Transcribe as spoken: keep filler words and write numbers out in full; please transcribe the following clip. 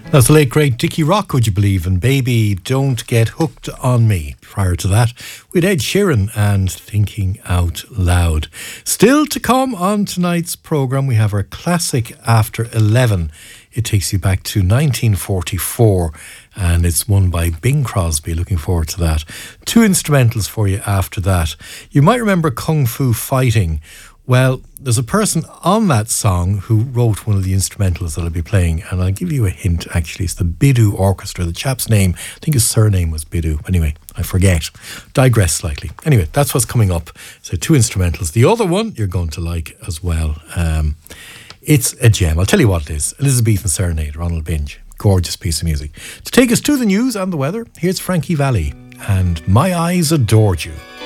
That's the late great Dickie Rock, would you believe, and Baby Don't Get Hooked on Me. Prior to that, we had Ed Sheeran and Thinking Out Loud. Still to come on tonight's programme, we have our classic After eleven. It takes you back to nineteen forty-four and it's won by Bing Crosby. Looking forward to that. Two instrumentals for you after that. You might remember Kung Fu Fighting. Well, there's a person on that song who wrote one of the instrumentals that I'll be playing, and I'll give you a hint, actually. It's the Bidoo Orchestra. The chap's name, I think his surname was Bidoo. Anyway, I forget. Digress slightly. Anyway, that's what's coming up. So two instrumentals. The other one you're going to like as well. Um, it's a gem. I'll tell you what it is. Elizabethan Serenade, Ronald Binge. Gorgeous piece of music. To take us to the news and the weather, here's Frankie Valli and My Eyes Adored You.